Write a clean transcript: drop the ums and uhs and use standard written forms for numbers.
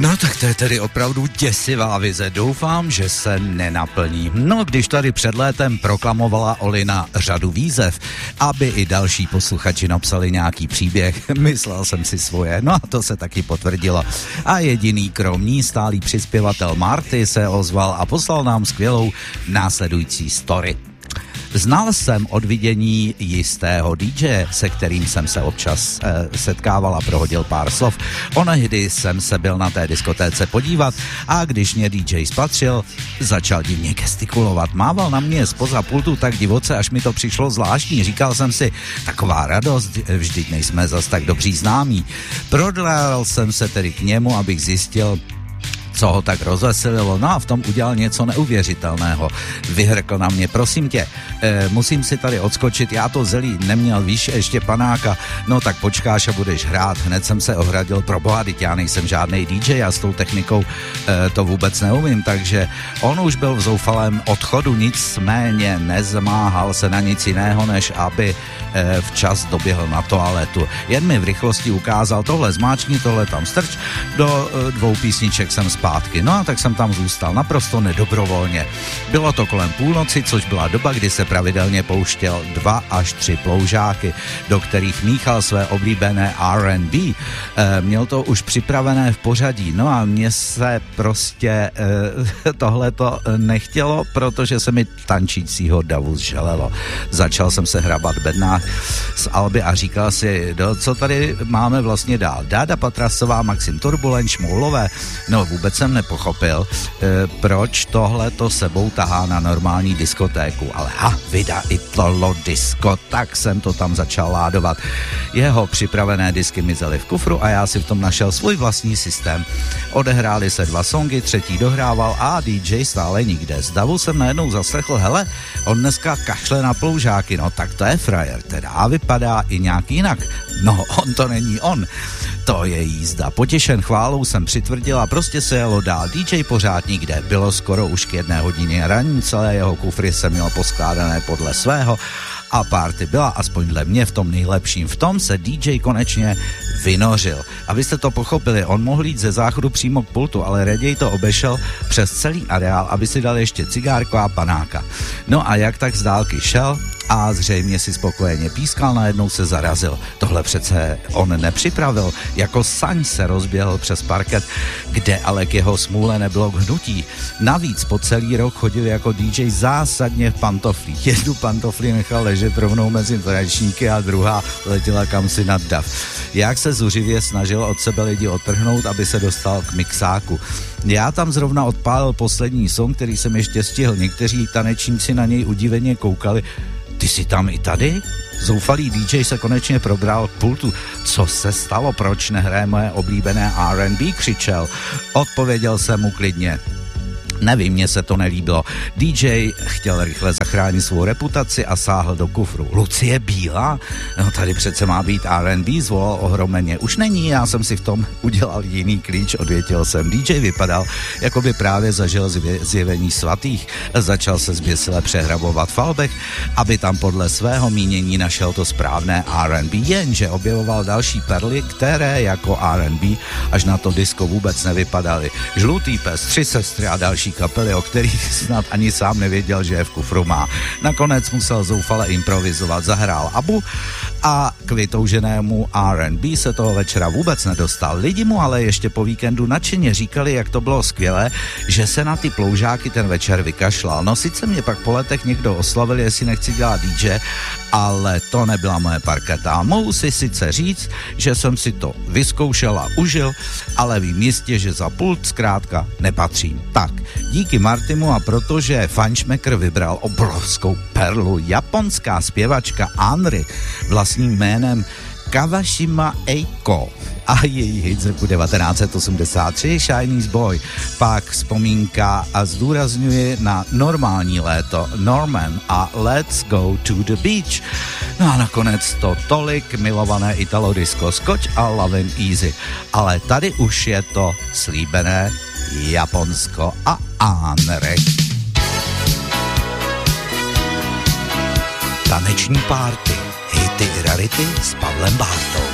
No tak to je tedy opravdu děsivá vize. Doufám, že se nenaplní. No, když tady před létem proklamovala Olina řadu výzev, aby i další posluchači napsali nějaký příběh, myslel jsem si svoje, no a to se taky potvrdilo. A jediný kromný stálý přispěvatel Marty se ozval a poslal nám skvělou následující story. Znal jsem od vidění jistého DJ, se kterým jsem se občas setkával a prohodil pár slov. Onehdy jsem se byl na té diskotéce podívat a když mě DJ spatřil, začal divně gestikulovat. Mával na mě zpoza pultu tak divoce, až mi to přišlo zvláštní. Říkal jsem si, taková radost, vždyť nejsme zas tak dobří známí. Prodlal jsem se tedy k němu, abych zjistil, co ho tak rozveselilo, no a v tom udělal něco neuvěřitelného. Vyhrkl na mě, prosím tě, musím si tady odskočit, já to zelí neměl, víš, ještě panáka, no tak počkáš a budeš hrát. Hned jsem se ohradil, proboha, teď já nejsem žádnej DJ a s tou technikou to vůbec neumím, takže on už byl v zoufalém odchodu, nicméně nezmáhal se na nic jiného, než aby včas doběhl na toaletu. Jen mi v rychlosti ukázal, tohle zmáčkni, tohle tam strč, do 2 písniček jsem zpátky. No a tak jsem tam zůstal naprosto nedobrovolně. Bylo to kolem půlnoci, což byla doba, kdy se pravidelně pouštěl 2 až 3 ploužáky, do kterých míchal své oblíbené R&B. Měl to už připravené v pořadí. No a mně se prostě tohleto nechtělo, protože se mi tančícího davu zželelo. Začal jsem se hrabat v bednách z alby a říkal si, co tady máme vlastně dál. Dáda Patrasová, Maxim Turbulent, Šmoulové. No vůbec jsem nepochopil, proč tohle to sebou tahá na normální diskotéku, ale vida Italo Disco, tak jsem to tam začal ládovat. Jeho připravené disky mizely v kufru a já si v tom našel svůj vlastní systém. Odehrály se 2 songy, 3. dohrával a DJ stále nikde. Z davu jsem najednou zaslechl, hele, on dneska kašle na ploužáky, no tak to je frajer teda a vypadá i nějak jinak. No, on to není on. To je jízda. Potěšen chválou jsem přitvrdil a prostě se jelo dál. DJ pořád nikde. Bylo skoro už k 1 hodině ranní, celé jeho kufry jsem měl poskládané podle svého a party byla aspoň dle mě v tom nejlepším. V tom se DJ konečně vynořil. Abyste to pochopili, on mohl jít ze záchodu přímo k pultu, ale raději to obešel přes celý areál, aby si dal ještě cigárko a panáka. No a jak tak z dálky šel a zřejmě si spokojeně pískal, najednou se zarazil. Tohle přece on nepřipravil. Jako saň se rozběhl přes parket, kde ale k jeho smůle nebylo k hnutí. Navíc po celý rok chodil jako DJ zásadně v pantoflích. 1 pantofli nechal ležet rovnou mezi tanečníky a druhá letěla kamsi nad dav. Jak se zuřivě snažil od sebe lidi odtrhnout, aby se dostal k mixáku. Já tam zrovna odpálil poslední song, který jsem ještě stihl. Někteří tanečníci na něj udiveně koukali. Ty jsi tam i tady? Zoufalý DJ se konečně probral k pultu. Co se stalo? Proč nehraje moje oblíbené R&B? Křičel. Odpověděl jsem mu klidně. Nevím, mně se to nelíbilo. DJ chtěl rychle zachránit svou reputaci a sáhl do kufru. Lucie Bílá? No tady přece má být R&B, zvolal ohromeně. Už není, já jsem si v tom udělal jiný klíč, odvětil jsem. DJ vypadal, jako by právě zažil zjevení svatých. Začal se zběsile přehrabovat v albech, aby tam podle svého mínění našel to správné R&B, jenže objevoval další perly, které jako R&B až na to disco vůbec nevypadaly. Žlutý pes, 3 sestry a další kapely, o kterých snad ani sám nevěděl, že je v kufru má. Nakonec musel zoufale improvizovat, zahrál Abu a k vytouženému R&B se toho večera vůbec nedostal. Lidi mu ale ještě po víkendu nadšeně říkali, jak to bylo skvělé, že se na ty ploužáky ten večer vykašlal. No sice mě pak po letech někdo oslavil, jestli nechci dělat DJ, ale to nebyla moje parketa. Mohu si sice říct, že jsem si to vyzkoušel a užil, ale vím jistě, že za pult zkrátka nepatřím. Tak, díky Martimu a protože Fajnšmekr vybral obrovskou perlu, japonská zpěvačka Anri vlastním jménem Kawashima Eiko a její hit z roku 1983 Chinese Boy. Pak vzpomínka a zdůrazňuje na normální léto Norman a Let's Go to the Beach. No a nakonec to tolik milované Italo Disco Scotch a Lovin' Easy. Ale tady už je to slíbené Japonsko a Anri. Taneční párty, hity i rarity s Pavlem Bártou.